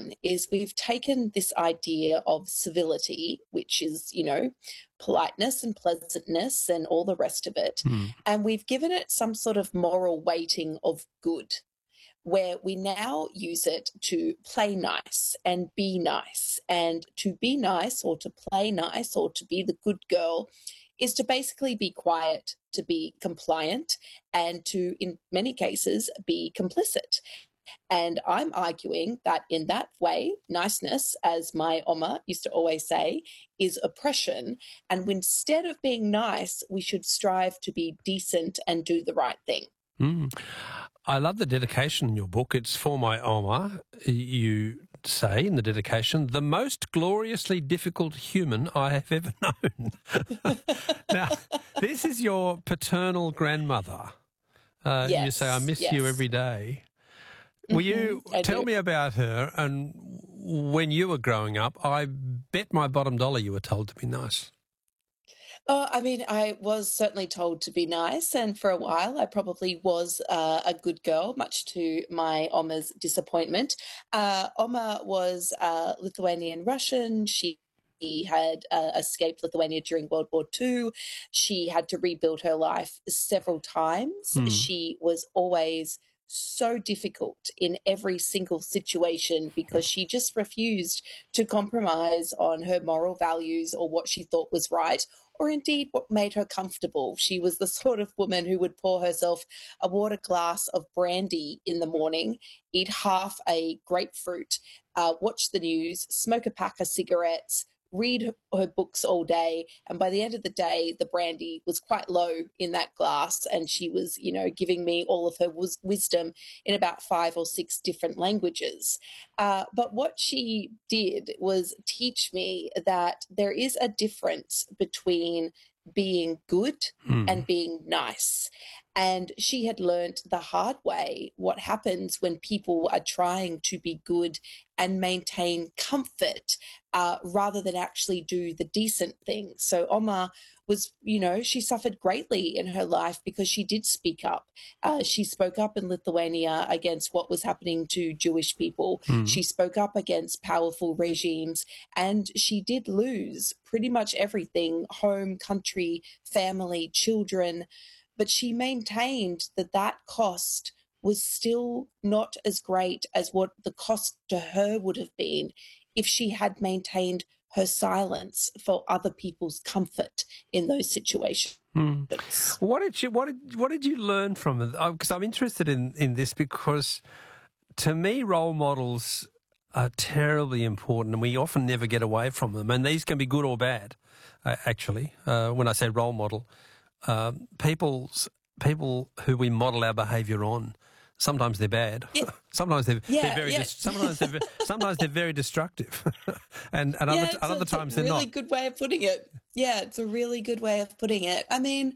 done is we've taken this idea of civility, which is, politeness and pleasantness and all the rest of it, and we've given it some sort of moral weighting of good, where we now use it to play nice and be nice. And to be nice or to play nice or to be the good girl is to basically be quiet, to be compliant, and to, in many cases, be complicit. And I'm arguing that in that way, niceness, as my Oma used to always say, is oppression. And instead of being nice, we should strive to be decent and do the right thing. I love the dedication in your book. It's for my Oma. You say in the dedication, the most gloriously difficult human I have ever known. Now, this is your paternal grandmother. Yes, you say, I miss you every day. Will you tell me about her? And when you were growing up, I bet my bottom dollar you were told to be nice. Oh, I mean, I was certainly told to be nice, and for a while I probably was a good girl, much to my Oma's disappointment. Oma was Lithuanian Russian. She had escaped Lithuania during World War II. She had to rebuild her life several times. She was always so difficult in every single situation because she just refused to compromise on her moral values or what she thought was right, or indeed what made her comfortable. She was the sort of woman who would pour herself a water glass of brandy in the morning, eat half a grapefruit, watch the news, smoke a pack of cigarettes, read her books all day, and by the end of the day the brandy was quite low in that glass, and she was giving me all of her wisdom in about 5 or 6 different languages. But what she did was teach me that there is a difference between being good and being nice. And she had learnt the hard way what happens when people are trying to be good and maintain comfort rather than actually do the decent thing. So Oma was, she suffered greatly in her life because she did speak up. She spoke up in Lithuania against what was happening to Jewish people. She spoke up against powerful regimes, and she did lose pretty much everything: home, country, family, children. But she maintained that cost was still not as great as what the cost to her would have been if she had maintained her silence for other people's comfort in those situations. What did you learn from it? Because I'm interested in this, because to me role models are terribly important, and we often never get away from them. And these can be good or bad, actually. When I say role model, people who we model our behaviour on, sometimes they're bad. Yeah. Sometimes they're very sometimes they're very destructive, and other times they're not. It's a really good way of putting it. Yeah, it's a really good way of putting it. I mean,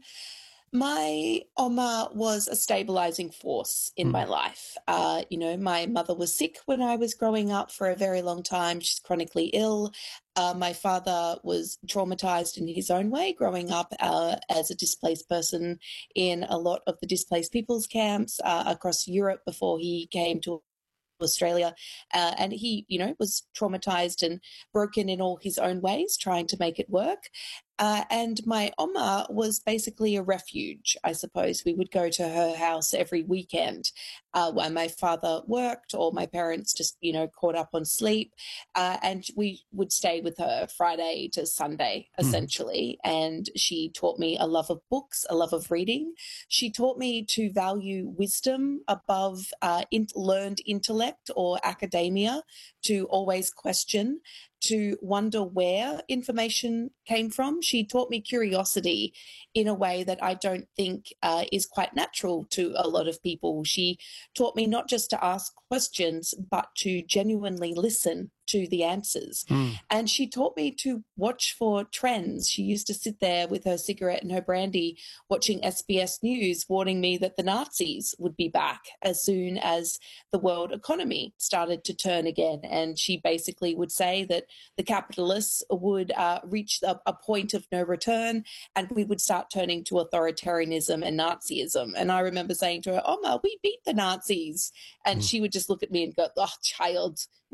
my Oma was a stabilizing force in my life. My mother was sick when I was growing up for a very long time. She's chronically ill. My father was traumatized in his own way growing up as a displaced person in a lot of the displaced people's camps across Europe before he came to Australia. And he, was traumatized and broken in all his own ways, trying to make it work. And my Oma was basically a refuge, I suppose. We would go to her house every weekend while my father worked, or my parents just, caught up on sleep. And we would stay with her Friday to Sunday, essentially. And she taught me a love of books, a love of reading. She taught me to value wisdom above learned intellect or academia, to always question, to wonder where information came from. She taught me curiosity in a way that I don't think is quite natural to a lot of people. She taught me not just to ask questions, but to genuinely listen to the answers. And she taught me to watch for trends. She used to sit there with her cigarette and her brandy watching SBS News, warning me that the Nazis would be back as soon as the world economy started to turn again. And she basically would say that the capitalists would reach a point of no return, and we would start turning to authoritarianism and Nazism. And I remember saying to her, Oma, we beat the Nazis. And she would just look at me and go, oh, child,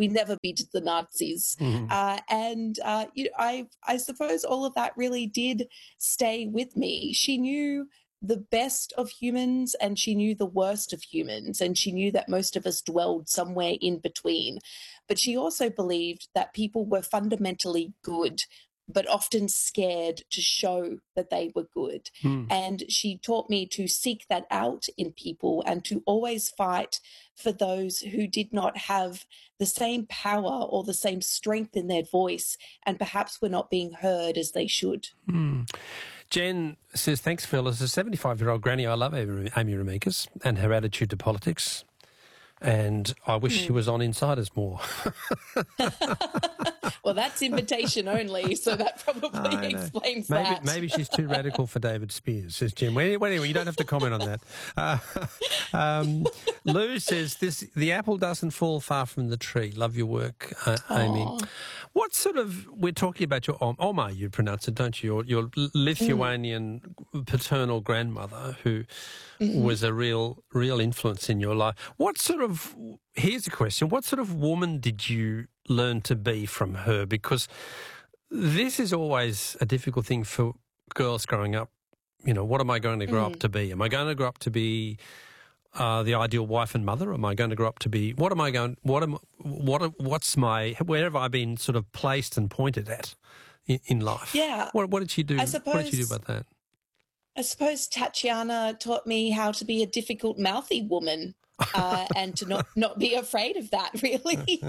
we never beat the Nazis. And I suppose all of that really did stay with me. She knew the best of humans and she knew the worst of humans, and she knew that most of us dwelled somewhere in between. But she also believed that people were fundamentally good, but often scared to show that they were good. And she taught me to seek that out in people and to always fight for those who did not have the same power or the same strength in their voice and perhaps were not being heard as they should. Jen says, thanks, Phil. As a 75-year-old granny, I love Amy Remeikis and her attitude to politics. And I wish she was on Insiders more. Well, that's invitation only, so that probably explains that. Maybe she's too radical for David Spears, says Jim. Well, anyway, you don't have to comment on that. Lou says, the apple doesn't fall far from the tree. Love your work, Amy. What sort of, we're talking about your Oma, you pronounce it, don't you? Your Lithuanian paternal grandmother who was a real influence in your life. Here's a question, what sort of woman did you learn to be from her? Because this is always a difficult thing for girls growing up. You know, what am I going to grow up to be? Am I going to grow up to be the ideal wife and mother? Am I going to grow up to be, where have I been sort of placed and pointed at in life? Yeah. What did she do? What did she do about that? I suppose Tatiana taught me how to be a difficult, mouthy woman and to not be afraid of that, really.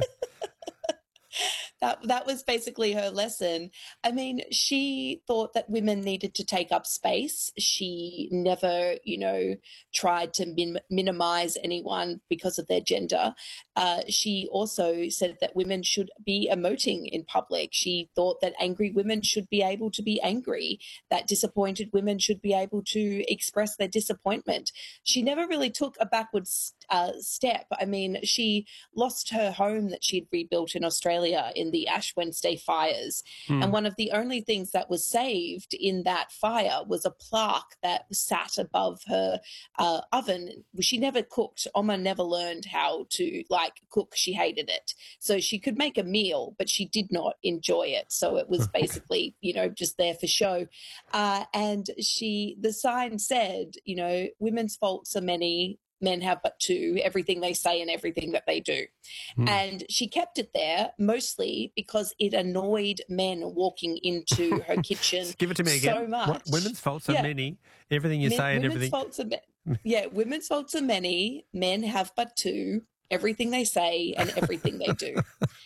That was basically her lesson. I mean, she thought that women needed to take up space. She never, tried to minimize anyone because of their gender. She also said that women should be emoting in public. She thought that angry women should be able to be angry, that disappointed women should be able to express their disappointment. She never really took a backwards step. I mean, she lost her home that she'd rebuilt in Australia in the Ash Wednesday fires. And one of the only things that was saved in that fire was a plaque that sat above her oven. She never cooked. Oma never learned how to cook. She hated it. So she could make a meal, but she did not enjoy it. So it was basically, just there for show. And the sign said, women's faults are many, men have but two, everything they say and everything that they do. And she kept it there mostly because it annoyed men walking into her kitchen. Give it to me again. So much. Women's faults are many, everything you say and everything. Women's faults are many, men have but two, everything they say and everything they do.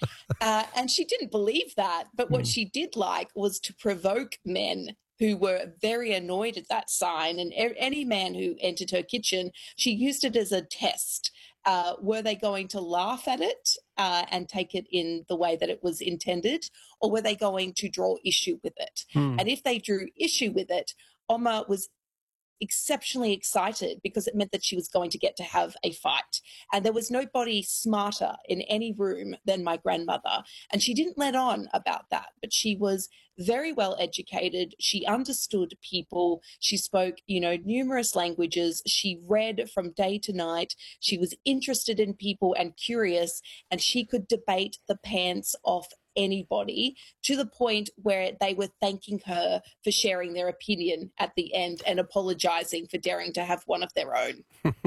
And she didn't believe that, but what she did like was to provoke men who were very annoyed at that sign. And any man who entered her kitchen, she used it as a test. Were they going to laugh at it and take it in the way that it was intended, or were they going to draw issue with it? And if they drew issue with it, Oma was exceptionally excited because it meant that she was going to get to have a fight. And there was nobody smarter in any room than my grandmother. And she didn't let on about that, but she was very well educated. She understood people. She spoke, numerous languages. She read from day to night. She was interested in people and curious, and she could debate the pants off anybody to the point where they were thanking her for sharing their opinion at the end and apologizing for daring to have one of their own.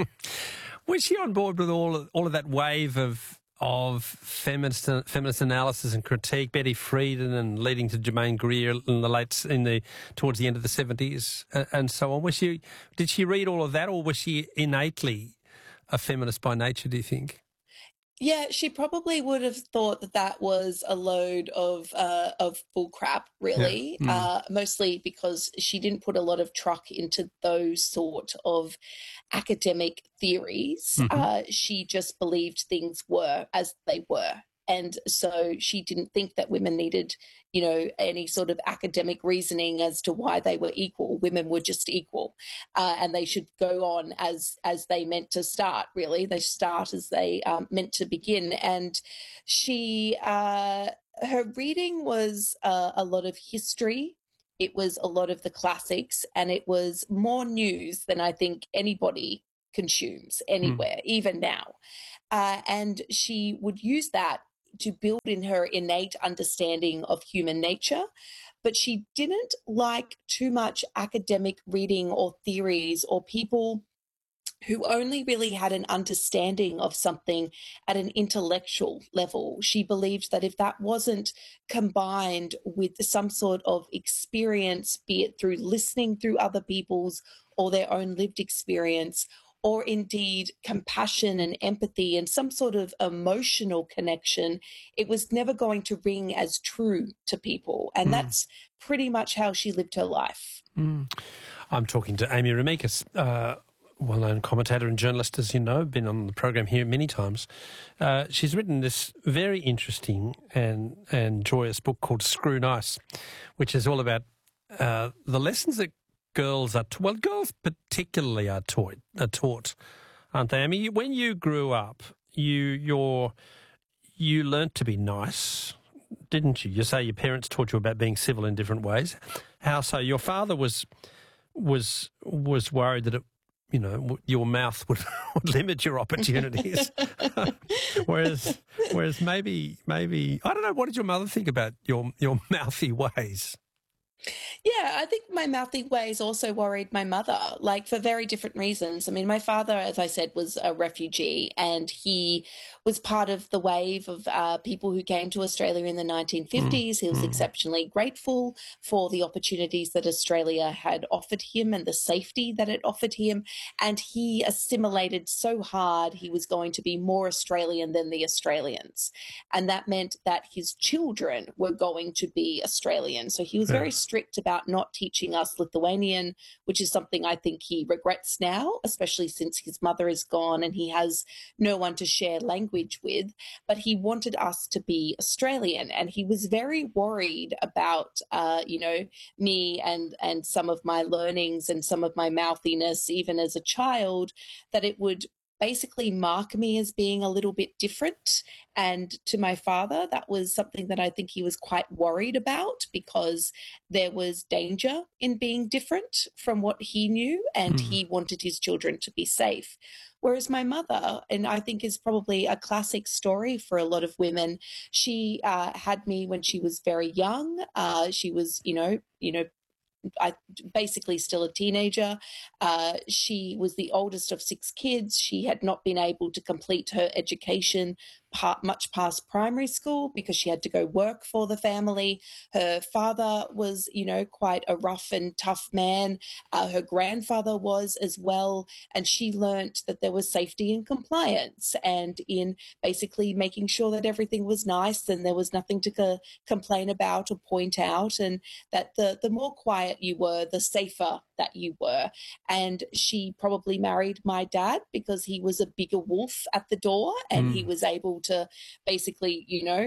Was she on board with all of that wave of feminist analysis and critique, Betty Friedan and leading to Germaine Greer towards the end of the 70s and so on? Did she read all of that, or was she innately a feminist by nature, do you think? Yeah, she probably would have thought that was a load of bull crap, really, mostly because she didn't put a lot of truck into those sort of academic theories. She just believed things were as they were. And so she didn't think that women needed, any sort of academic reasoning as to why they were equal. Women were just equal, and they should go on as they meant to start, really. They start as they meant to begin. And she, her reading was a lot of history. It was a lot of the classics, and it was more news than I think anybody consumes anywhere, even now. And she would use that to build in her innate understanding of human nature, but she didn't like too much academic reading or theories or people who only really had an understanding of something at an intellectual level. She believed that if that wasn't combined with some sort of experience, be it through listening through other people's or their own lived experience, or indeed compassion and empathy and some sort of emotional connection, it was never going to ring as true to people. And that's pretty much how she lived her life. I'm talking to Amy Remeikis, well-known commentator and journalist, as you know, been on the program here many times. She's written this very interesting and joyous book called Screw Nice, which is all about the lessons that girls girls particularly are taught, aren't they? I mean, when you grew up, you learnt to be nice, didn't you? You say your parents taught you about being civil in different ways. How so? Your father was worried that your mouth would limit your opportunities. whereas maybe I don't know. What did your mother think about your mouthy ways? Yeah, I think my mouthy ways also worried my mother, like for very different reasons. I mean, my father, as I said, was a refugee, and he was part of the wave of people who came to Australia in the 1950s. He was exceptionally grateful for the opportunities that Australia had offered him and the safety that it offered him. And he assimilated so hard he was going to be more Australian than the Australians. And that meant that his children were going to be Australian. So he was very strict about not teaching us Lithuanian, which is something I think he regrets now, especially since his mother is gone and he has no one to share language with. But he wanted us to be Australian, and he was very worried about, me and some of my learnings and some of my mouthiness, even as a child, that it would basically mark me as being a little bit different. And to my father, that was something that I think he was quite worried about, because there was danger in being different from what he knew, and he wanted his children to be safe. Whereas my mother, and I think is probably a classic story for a lot of women, she had me when she was very young. She was, I basically still a teenager. She was the oldest of 6 kids. She had not been able to complete her education much past primary school because she had to go work for the family. Her father was, quite a rough and tough man. Her grandfather was as well. And she learnt that there was safety in compliance and in basically making sure that everything was nice and there was nothing to complain about or point out, and that the more quiet you were, the safer that you were. And she probably married my dad because he was a bigger wolf at the door, and he was able to basically,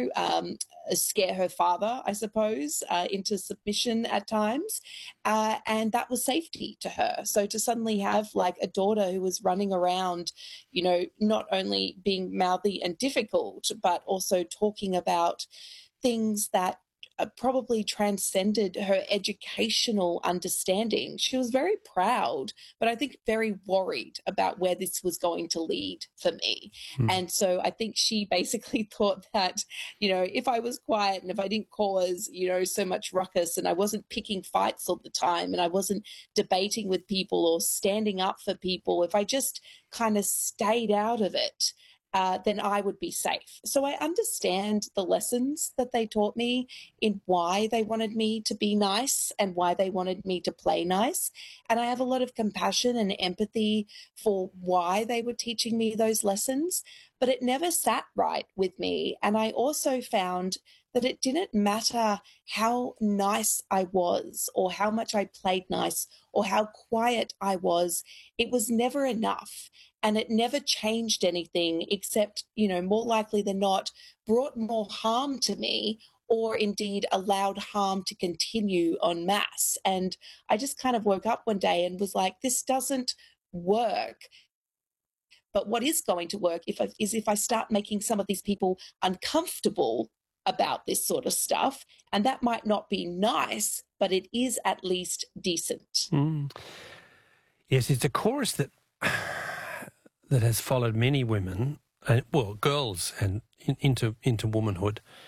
scare her father, I suppose, into submission at times. And that was safety to her. So to suddenly have like a daughter who was running around, not only being mouthy and difficult, but also talking about things that probably transcended her educational understanding. She was very proud, but I think very worried about where this was going to lead for me. And so I think she basically thought that, if I was quiet and if I didn't cause, so much ruckus, and I wasn't picking fights all the time and I wasn't debating with people or standing up for people, if I just kind of stayed out of it, then I would be safe. So I understand the lessons that they taught me in why they wanted me to be nice and why they wanted me to play nice. And I have a lot of compassion and empathy for why they were teaching me those lessons, but it never sat right with me. And I also found that it didn't matter how nice I was or how much I played nice or how quiet I was. It was never enough. And it never changed anything except, more likely than not, brought more harm to me, or indeed allowed harm to continue en masse. And I just kind of woke up one day and was like, this doesn't work. But what is going to work is if I start making some of these people uncomfortable about this sort of stuff. And that might not be nice, but it is at least decent. Yes, it's a chorus that has followed many women well, girls and into womanhood.